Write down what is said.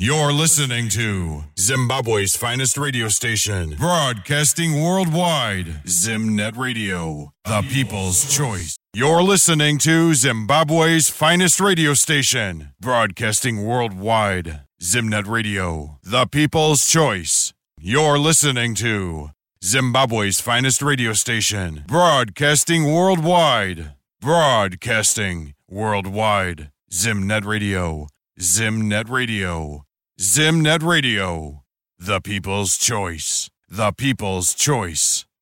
You're listening to Zimbabwe's finest radio station, broadcasting worldwide, Zimnet Radio, the people's choice. You're listening to Zimbabwe's finest radio station, broadcasting worldwide, Zimnet Radio, the people's choice. You're listening to Zimbabwe's finest radio station, broadcasting worldwide, Zimnet Radio, Zimnet Radio, Zimnet Radio, the people's choice, the people's choice.